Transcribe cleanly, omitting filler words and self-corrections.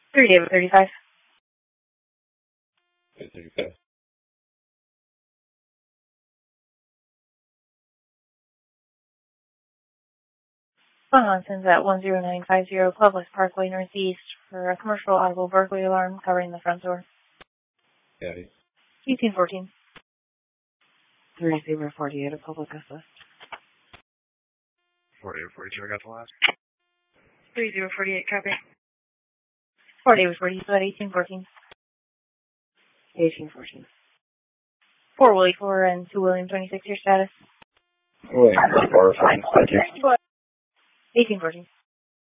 3 David 35. 35. Sons at 10950 Cloveless Parkway Northeast for a commercial audible burglary alarm covering the front door. County. 1814. 3 Zebra 48 at Public Assist. 48 or 42, I got the last. 3048, copy. 48 was 40, so at 1814. 1814. 4 Willie 4 and 2 William 26, your status? William 4, fine, thank you. 1814.